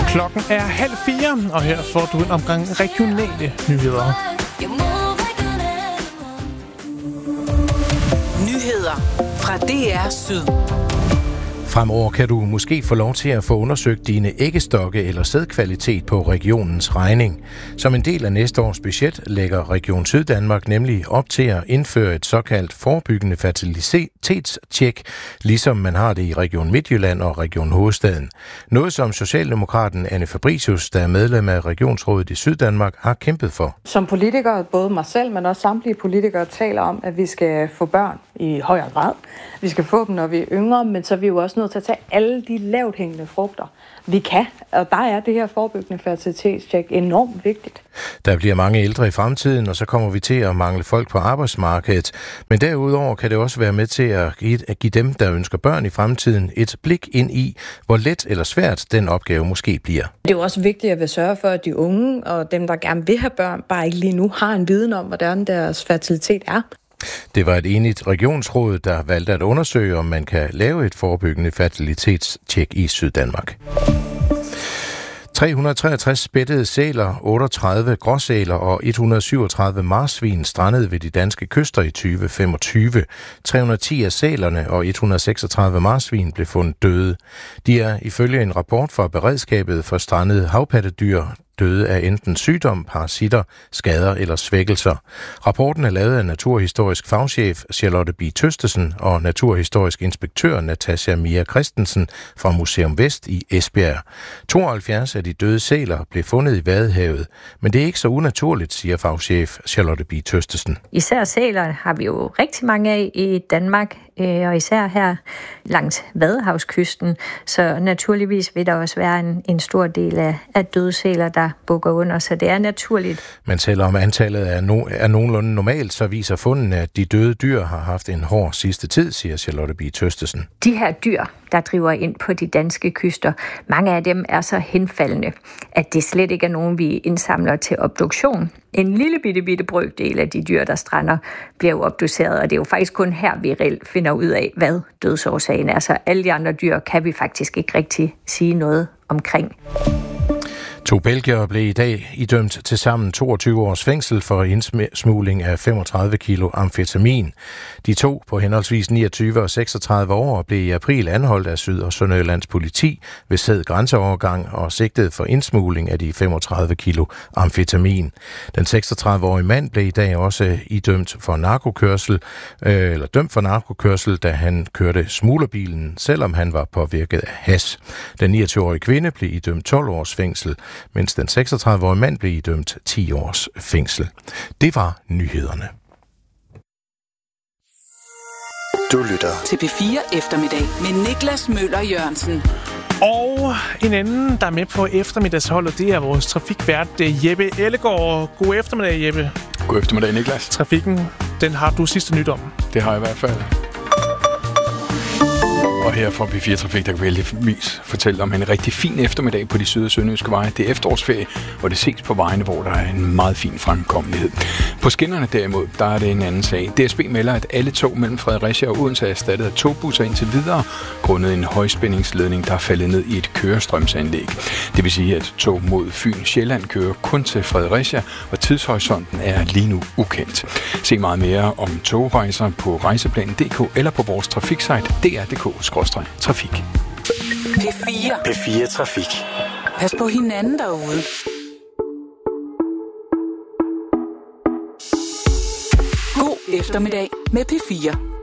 Klokken er 3:30, og her får du en omgang regionale nyheder. Nyheder fra DR Syd. Fremover kan du måske få lov til at få undersøgt dine æggestokke eller sædkvalitet på regionens regning. Som en del af næste års budget lægger Region Syddanmark nemlig op til at indføre et såkaldt forebyggende fertilitetstjek, ligesom man har det i Region Midtjylland og Region Hovedstaden. Noget som Socialdemokraten Anne Fabricius, der er medlem af Regionsrådet i Syddanmark, har kæmpet for. Som politikere, både mig selv, men også samtlige politikere, taler om, at vi skal få børn i højere grad. Vi skal få dem, når vi er yngre, men så er vi jo også nødt til at tage alle de lavt hængende frugter, vi kan. Og der er det her forebyggende fertilitetstjek enormt vigtigt. Der bliver mange ældre i fremtiden, og så kommer vi til at mangle folk på arbejdsmarkedet. Men derudover kan det også være med til at give dem, der ønsker børn i fremtiden, et blik ind i, hvor let eller svært den opgave måske bliver. Det er jo også vigtigt at vi sørger for, at de unge og dem, der gerne vil have børn, bare ikke lige nu har en viden om, hvordan deres fertilitet er. Det var et enigt regionsråd, der valgte at undersøge, om man kan lave et forebyggende fertilitetstjek i Syddanmark. 363 spættede sæler, 38 gråsæler og 137 marsvin strandede ved de danske kyster i 2025. 310 af sælerne og 136 marsvin blev fundet døde. De er ifølge en rapport fra Beredskabet for strandede havpattedyr døde af enten sygdom, parasitter, skader eller svækkelser. Rapporten er lavet af naturhistorisk fagchef Charlotte B. Tøstesen og naturhistorisk inspektør Natasja Mia Christensen fra Museum Vest i Esbjerg. 72 af de døde sæler blev fundet i Vadehavet, men det er ikke så unaturligt, siger fagchef Charlotte B. Tøstesen. Især sæler har vi jo rigtig mange af i Danmark, og især her langs Vadehavskysten, så naturligvis vil der også være en stor del af døde sæler, der bukker under, så det er naturligt. Men selvom antallet er nogenlunde normalt, så viser fundene, at de døde dyr har haft en hård sidste tid, siger Charlotte B. Tøstesen. De her dyr, der driver ind på de danske kyster, mange af dem er så henfaldende, at det slet ikke er nogen, vi indsamler til obduktion. En lille bitte brøkdel af de dyr, der strander, bliver jo obduceret, og det er jo faktisk kun her, vi reelt finder ud af, hvad dødsårsagen er. Så alle de andre dyr kan vi faktisk ikke rigtig sige noget omkring. 2 belgiere blev i dag idømt til sammen 22 års fængsel for indsmugling af 35 kilo amfetamin. De to på henholdsvis 29 og 36 år blev i april anholdt af Syd- og Sønderjyllands politi ved Sæd grænseovergang og sigtet for indsmugling af de 35 kilo amfetamin. Den 36-årige mand blev i dag også idømt for dømt for narkokørsel, da han kørte smuglerbilen, selvom han var påvirket af hash. Den 29-årige kvinde blev idømt 12 års fængsel, mens den 36-årige mand blev idømt 10 års fængsel. Det var nyhederne. Du lytter til P4 Eftermiddag med Niklas Møller Jørgensen. Og en anden, der er med på eftermiddagsholdet, det er vores trafikvært Jeppe Ellegaard. God eftermiddag, Jeppe. God eftermiddag, Niklas. Trafikken, den har du sidste nyt om. Det har jeg i hvert fald. Og her fra P4 Trafik, der kan vi heldigvis fortælle om en rigtig fin eftermiddag på de syd- og sønderjyske veje. Det er efterårsferie, hvor det ses på vejene, hvor der er en meget fin fremkommelighed. På skinnerne derimod, der er det en anden sag. DSB melder, at alle tog mellem Fredericia og Odense er erstattet af togbusser indtil videre, grundet en højspændingsledning, der er faldet ned i et kørestrømsanlæg. Det vil sige, at tog mod Fyn Sjælland kører kun til Fredericia, og tidshorisonten er lige nu ukendt. Se meget mere om togrejser på rejseplanen.dk eller på vores trafiksite dr.dk/trafik. P4 Trafik. Pas på hinanden derude. God eftermiddag med P4.